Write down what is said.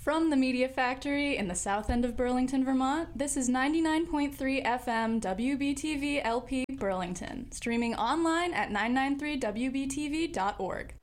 From the Media Factory in the south end of Burlington, Vermont, this is 99.3 FM WBTV LP Burlington, streaming online at 993WBTV.org.